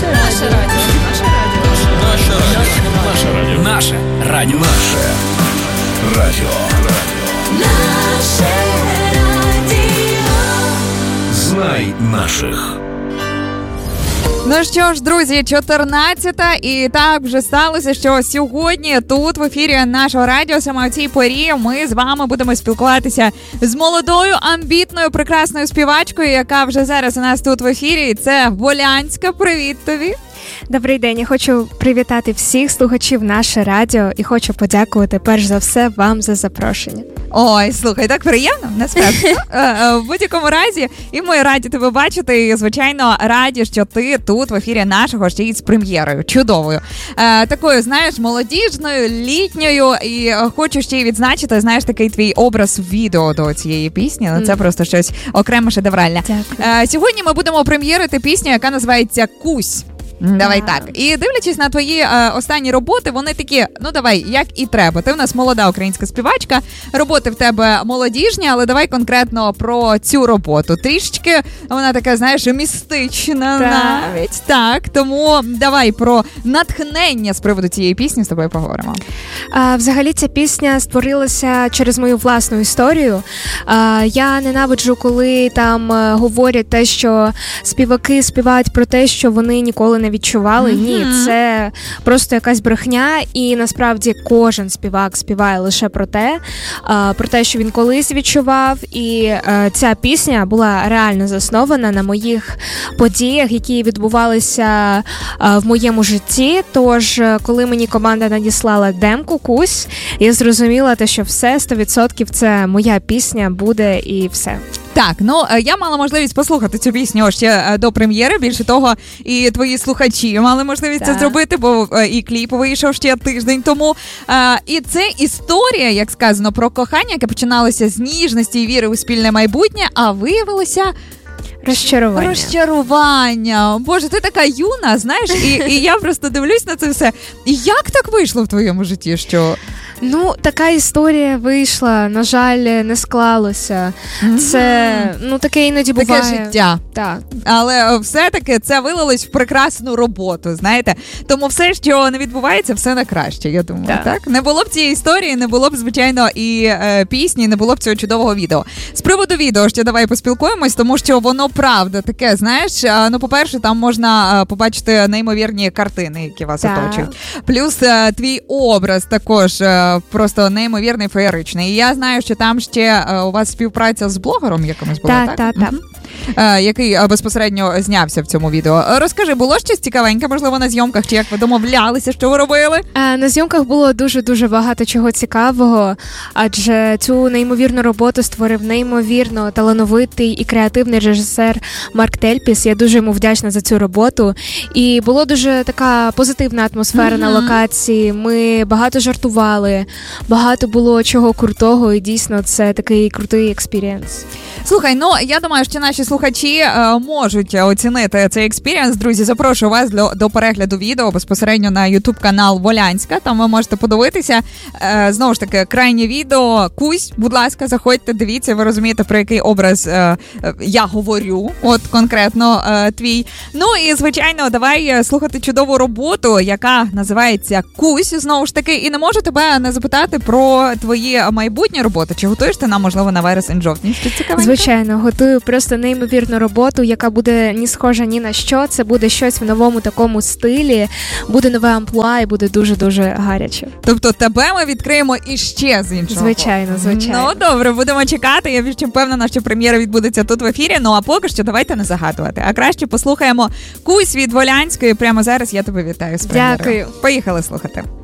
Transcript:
Наше радіо. Знай наших. Ну що ж, друзі, 14-та, і так вже сталося, що сьогодні тут в ефірі нашого радіо, саме у цій порі, ми з вами будемо спілкуватися з молодою, амбітною, прекрасною співачкою, яка вже зараз у нас тут в ефірі. Це Волянська. Привіт тобі! Добрий день, я хочу привітати всіх слухачів наше радіо і хочу подякувати перш за все вам за запрошення. Ой, слухай, так приємно, насправді. В будь-якому разі, і ми раді тебе бачити, і, звичайно, раді, що ти тут в ефірі нашого, ще й з прем'єрою, чудовою. Такою, знаєш, молодіжною, літньою, і хочу ще й відзначити, знаєш, такий твій образ в відео до цієї пісні, це просто щось окремо шедевральне. Сьогодні ми будемо прем'єрити пісню, яка називається «Кусь». Давай так. І дивлячись на твої останні роботи, вони такі, ну давай, як і треба. Ти в нас молода українська співачка, роботи в тебе молодіжні, але давай конкретно про цю роботу. Трішечки вона така, знаєш, містична навіть. Так, тому давай про натхнення з приводу цієї пісні з тобою поговоримо. Взагалі ця пісня створилася через мою власну історію. Я ненавиджу, коли там говорять те, що співаки співають про те, що вони ніколи не відчували. Ні, це просто якась брехня, і насправді кожен співак співає лише про те, що він колись відчував, і ця пісня була реально заснована на моїх подіях, які відбувалися в моєму житті. Тож, коли мені команда надіслала демку «Кусь», я зрозуміла те, що все, 100% це моя пісня буде і все. Так, ну я мала можливість послухати цю пісню ще до прем'єри, більше того, і твої слухачі мали можливість це зробити, бо і кліп вийшов ще тиждень тому. І це історія, як сказано, про кохання, яке починалося з ніжності і віри у спільне майбутнє, а виявилося... Розчарування. Боже, ти така юна, знаєш, і я просто дивлюсь на це все. Як так вийшло в твоєму житті, що... Ну, така історія вийшла, на жаль, не склалося. Це, таке іноді буває. Таке життя. Так. Але все-таки це вилилось в прекрасну роботу, знаєте. Тому все, що не відбувається, все на краще, я думаю. Так? Не було б цієї історії, не було б, звичайно, і пісні, не було б цього чудового відео. З приводу відео ще давай поспілкуємось, тому що воно правда таке, знаєш. По-перше, там можна побачити неймовірні картини, які вас оточують. Плюс твій образ також просто неймовірний, феєричний. І я знаю, що там ще у вас співпраця з блогером якимось була, так? Який безпосередньо знявся в цьому відео. Розкажи, було щось цікавеньке, можливо, на зйомках, чи як ви домовлялися, що ви робили? На зйомках було дуже-дуже багато чого цікавого, адже цю неймовірну роботу створив неймовірно талановитий і креативний режисер Марк Тельпіс. Я дуже йому вдячна за цю роботу. І було дуже така позитивна атмосфера на локації. Ми багато жартували, багато було чого крутого, і дійсно це такий крутий експірієнс. Слухай, я думаю, що наші слухачі можуть оцінити цей експірієнс. Друзі, запрошую вас до перегляду відео безпосередньо на YouTube-канал Волянська. Там ви можете подивитися. Знову ж таки, крайнє відео «Кусь». Будь ласка, заходьте, дивіться, ви розумієте, про який образ я говорю, от конкретно твій. Ну і, звичайно, давай слухати чудову роботу, яка називається «Кусь». Знову ж таки, і не можу тебе не запитати про твої майбутні роботи. Чи готуєш ти нам, можливо, на вересень-жовтень? Що цікавенько? Звичайно, готую просто неймовірну роботу, яка буде не схожа ні на що. Це буде щось в новому такому стилі, буде нове амплуа і буде дуже-дуже гаряче. Тобто тебе ми відкриємо іще з іншого? Звичайно. Ну, добре, будемо чекати. Я більш чим впевнена, що прем'єра відбудеться тут в ефірі. Ну, а поки що давайте не загадувати. А краще послухаємо «Кусь» від Волянської. Прямо зараз я тебе вітаю з прем'єрою. Дякую. Поїхали слухати.